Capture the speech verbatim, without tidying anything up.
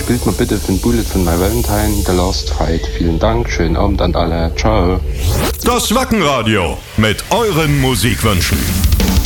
spielt mal bitte für ein Bullet von My Valentine, The Last Fight. Vielen Dank, schönen Abend an alle. Ciao. Das Wackenradio mit euren Musikwünschen.